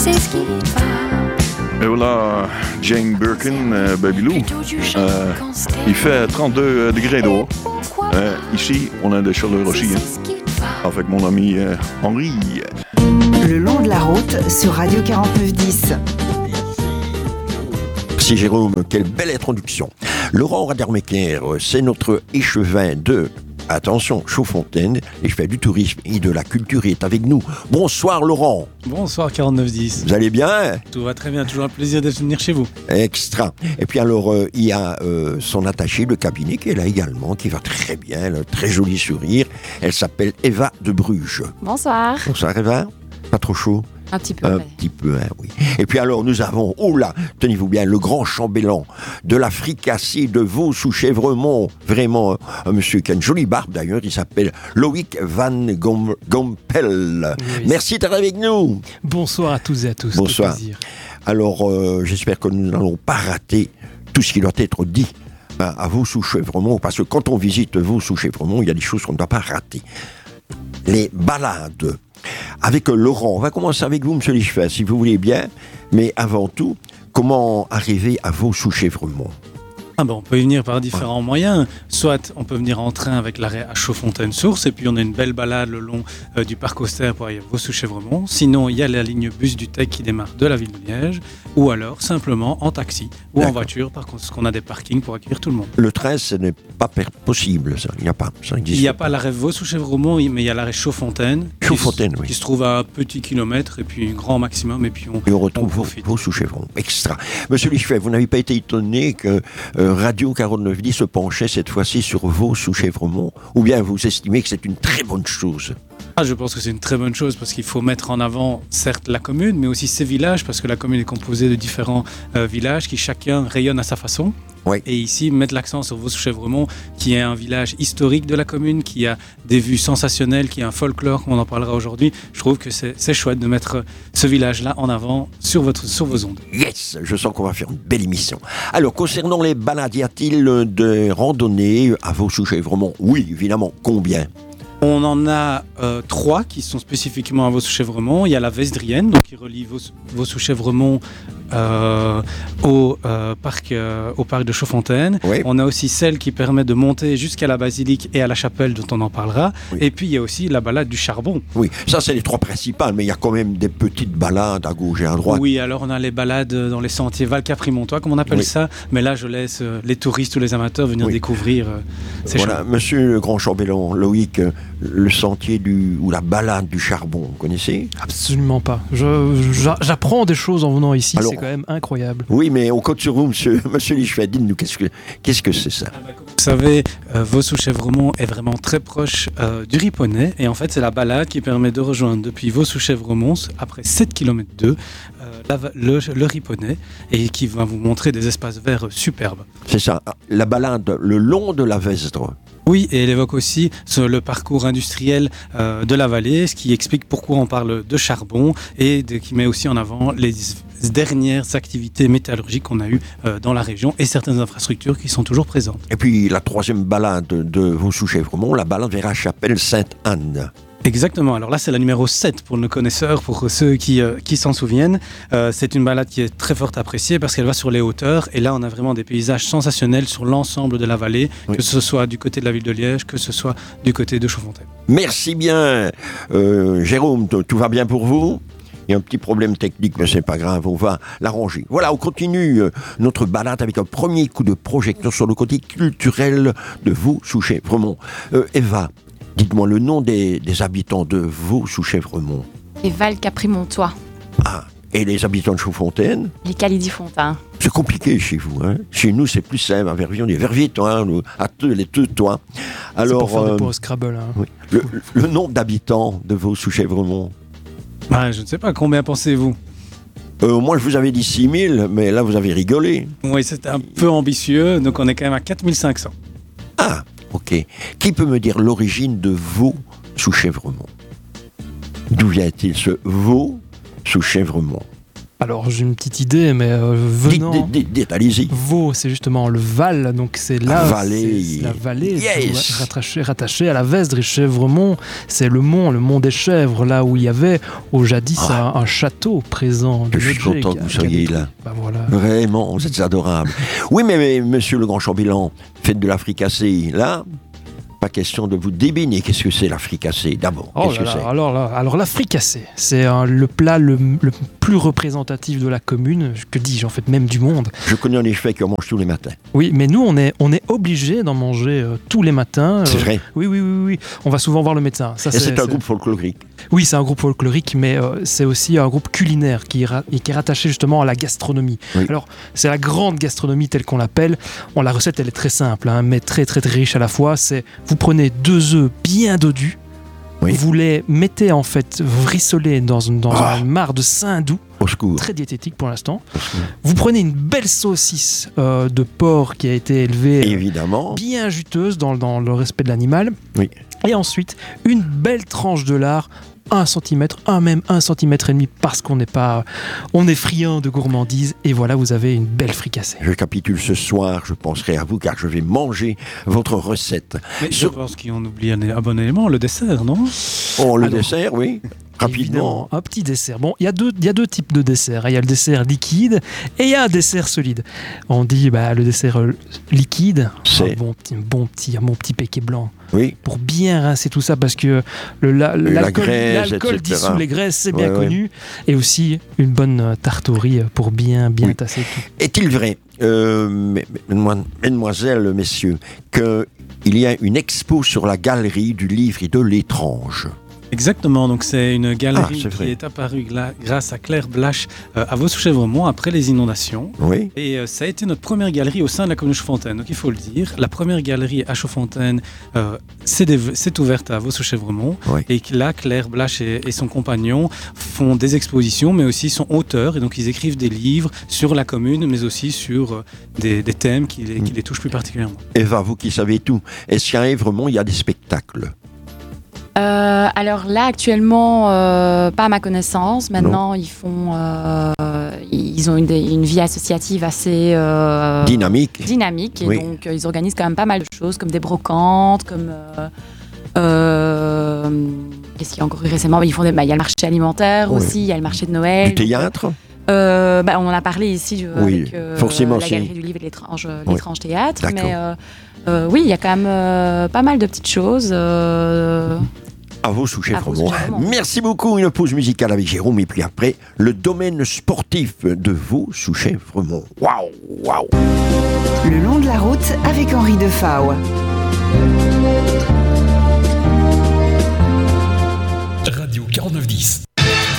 c'est ce qui va. Et voilà Jane Birkin, Baby Lou. Il fait 32 degrés dehors. Ici, on a des chaleurs aussi, avec mon ami Henri. Le long de la route sur Radio 49.10. Merci Jérôme, quelle belle introduction. Laurent Radermecker, c'est notre échevin de, attention, Chaudfontaine, l'échevin du tourisme et de la culture, est avec nous. Bonsoir Laurent. Bonsoir 49.10. Vous allez bien? Tout va très bien, toujours un plaisir de venir chez vous. Extra. Et puis alors, il y a son attachée de cabinet qui est là également, qui va très bien, elle a un très joli sourire. Elle s'appelle Eva de Bruges. Bonsoir. Bonsoir Eva. Pas trop chaud? Un petit peu. Un petit peu, hein, oui. Et puis alors, nous avons, oh là, tenez-vous bien, le grand chambellan de la fricassée de veau sous Chèvremont. Vraiment, un monsieur qui a une jolie barbe d'ailleurs, il s'appelle Loïc Van Gompel. Oui. Merci d'être avec nous. Bonsoir à tous et à tous. Bonsoir. Quel plaisir. Alors, j'espère que nous n'allons pas rater tout ce qui doit être dit à Vaux sous Chèvremont, parce que quand on visite Vaux sous Chèvremont, il y a des choses qu'on ne doit pas rater. Les balades. Avec Laurent, on va commencer avec vous, monsieur Lichefin, si vous voulez bien. Mais avant tout, comment arriver à Vaux sous Chèvremont? On peut y venir par différents moyens. Soit on peut venir en train avec l'arrêt à Chaudfontaine-Source, et puis on a une belle balade le long du parc Auster pour aller à Vaux sous Chèvremont. Sinon, il y a la ligne bus du TEC qui démarre de la ville de Liège, ou alors simplement en taxi ou en voiture, parce qu'on a des parkings pour accueillir tout le monde. Le train, ce n'est pas possible, ça. Il n'y a pas. Ça Il n'y a pas l'arrêt Vaux sous Chèvremont, mais il y a l'arrêt Chaudfontaine. Chaudfontaine, oui. Qui se trouve à un petit kilomètre, et puis un grand maximum, et puis on retrouve Vaux sous Chèvremont. Extra. Monsieur Lichefin, vous n'avez pas été étonné que Radio 49.10 se penchait cette fois-ci sur Vaux sous Chèvremont, ou bien vous estimez que c'est une très bonne chose? Je pense que c'est une très bonne chose, parce qu'il faut mettre en avant, certes, la commune, mais aussi ses villages, parce que la commune est composée de différents villages qui chacun rayonne à sa façon. Oui. Et ici, mettre l'accent sur Vaux sous Chèvremont, qui est un village historique de la commune, qui a des vues sensationnelles, qui a un folklore, comme on en parlera aujourd'hui. Je trouve que c'est chouette de mettre ce village-là en avant sur vos ondes. Yes, je sens qu'on va faire une belle émission. Alors, concernant les balades, y a-t-il des randonnées à Vaux sous Chèvremont? Oui, évidemment. Combien? On en a 3 qui sont spécifiquement à Vaux sous Chèvremont. Il y a la Vesdrienne, donc qui relie Vaux sous Chèvremont au parc de Chaudfontaine. Oui. On a aussi celle qui permet de monter jusqu'à la basilique et à la chapelle, dont on en parlera. Oui. Et puis il y a aussi la balade du charbon. Oui, ça c'est les 3 principales, mais il y a quand même des petites balades à gauche et à droite. Oui, alors on a les balades dans les sentiers Val-Capri-Montois, comme on appelle Oui. ça. Mais là, je laisse les touristes ou les amateurs venir découvrir ces Voilà, chambres. monsieur le grand chambellan, Loïc, le sentier ou la balade du charbon, vous connaissez? Absolument pas. J'apprends des choses en venant ici, Alors, c'est quand même incroyable. Oui, mais on compte sur vous, monsieur Lichefin. Dites-nous, qu'est-ce que c'est ça? Vous savez, Vaux sous Chèvremont est vraiment très proche du Riponnet, et en fait c'est la balade qui permet de rejoindre depuis Vaux sous Chèvremont, après 7 km le Riponnet, et qui va vous montrer des espaces verts superbes. C'est ça, la balade le long de la Vesdre. Oui, et elle évoque aussi le parcours industriel de la vallée, ce qui explique pourquoi on parle de charbon, et qui met aussi en avant les dernières activités métallurgiques qu'on a eues dans la région, et certaines infrastructures qui sont toujours présentes. Et puis la 3e balade de Vaux sous Chèvremont, la balade vers la chapelle Sainte-Anne. Exactement, alors là c'est la numéro 7 pour nos connaisseurs, pour ceux qui s'en souviennent. C'est une balade qui est très forte appréciée parce qu'elle va sur les hauteurs, et là on a vraiment des paysages sensationnels sur l'ensemble de la vallée, oui. Que ce soit du côté de la ville de Liège, que ce soit du côté de Chaudfontaine. Merci bien. Jérôme, tout va bien pour vous? Il y a un petit problème technique, mais c'est pas grave, on va l'arranger. Voilà, on continue notre balade avec un premier coup de projecteur sur le côté culturel de Vaux sous Chèvremont. Eva, dites-moi le nom des habitants de Vaux sous Chèvremont. Les Val-Capri-Montois. Ah, et les habitants de Chaudfontaine? Les Calidifontains. C'est compliqué chez vous, hein? Chez nous, c'est plus simple. À Verviers, on dit Verviers-toi, à les Teutois. Alors, c'est pour faire des points au Scrabble. Hein. Oui. Le nombre d'habitants de Vaux sous Chèvremont? Je ne sais pas, combien pensez-vous? Moi, je vous avais dit 6 000, mais là, vous avez rigolé. Oui, c'était un peu ambitieux, donc on est quand même à 4 500. Ah, ok. Qui peut me dire l'origine de Vaux sous Chèvremont? D'où vient-il ce Vaux sous Chèvremont? Alors j'ai une petite idée, mais venant... Dites, allez-y. Vaud, c'est justement le Val, donc c'est la vallée. c'est la vallée Yes. rattachée à la Vesdre et Chèvremont. C'est le mont des Chèvres, là où il y avait au jadis un château présent. Je suis content que vous soyez là. Bah voilà. Vraiment, vous êtes adorable. Oui, mais monsieur le grand chambellan, faites de la fricassée. Là, pas question de vous débiner. Qu'est-ce que c'est la fricassée d'abord? Oh Qu'est-ce là que là, c'est? alors la fricassée, c'est le plat le plus représentatif de la commune, que dis-je en fait, même du monde. Je connais en effet qu'on mange tous les matins. Oui, mais nous on est obligé d'en manger tous les matins. C'est vrai. Oui. On va souvent voir le médecin. Ça, Et c'est un groupe folklorique. Oui, c'est un groupe folklorique, mais c'est aussi un groupe culinaire qui est rattaché justement à la gastronomie. Oui. Alors, c'est la grande gastronomie telle qu'on l'appelle. La recette, elle est très simple, hein, mais très, très, très riche à la fois. C'est, vous prenez 2 œufs bien dodus, Oui. vous les mettez en fait rissolés dans une mare de saindoux, Au secours. très diététique pour l'instant. Vous prenez une belle saucisse de porc qui a été élevée Évidemment. bien juteuse dans le respect de l'animal. Oui. Et ensuite, une belle tranche de lard, 1 cm, même 1,5 cm, parce on est friand de gourmandise. Et voilà, vous avez une belle fricassée. Je capitule ce soir, je penserai à vous car je vais manger votre recette. Mais je pense qu'on oublie un bon élément, le dessert, non? Oh, le Alors, dessert, oui. Rapidement. Évidemment, un petit dessert. Bon, il y a deux types de desserts. Il y a le dessert liquide et il y a un dessert solide. On dit le dessert liquide, C'est un bon petit péquet blanc. Oui. Pour bien rincer tout ça, parce que La l'alcool graisse, l'alcool etc. dissout les graisses, c'est bien Ouais, connu. Et aussi une bonne tarte au riz pour bien Oui. tasser tout. Est-il vrai, mesdemoiselles, messieurs, qu'il y a une expo sur la galerie du livre et de l'étrange? Exactement, donc c'est une galerie c'est vrai. qui est apparue grâce à Claire Blache à Vaux-sous-Chèvremont après les inondations. Oui. Et ça a été notre première galerie au sein de la commune de Chauffontaine. Donc il faut le dire, la première galerie à Chauffontaine s'est ouverte à Vaux-sous-Chèvremont. Oui. Et que là, Claire Blache et son compagnon font des expositions, mais aussi sont auteurs. Et donc ils écrivent des livres sur la commune, mais aussi sur des thèmes qui les touchent plus particulièrement. Eva, vous qui savez tout, est-ce qu'à Évremont, il y a des spectacles? Alors là, actuellement, pas à ma connaissance. Maintenant, ils ont une vie associative assez Dynamique. Et Oui. donc ils organisent quand même pas mal de choses, comme des brocantes, comme qu'est-ce qu'il y a encore eu récemment? Ils font il y a le marché alimentaire Oui. aussi, il y a le marché de Noël. Du théâtre? On en a parlé ici Oui, avec forcément, la c'est- galerie du livre et l'étrange Oui. théâtre. D'accord. Mais oui, il y a quand même pas mal de petites choses. À Vaux-sous-Chèvremont. Vaux-sous-Chèvremont. Merci beaucoup. Une pause musicale avec Jérôme et puis après, le domaine sportif de Vaux-sous-Chèvremont. Waouh. Le long de la route avec Henri Defao. Radio 4910.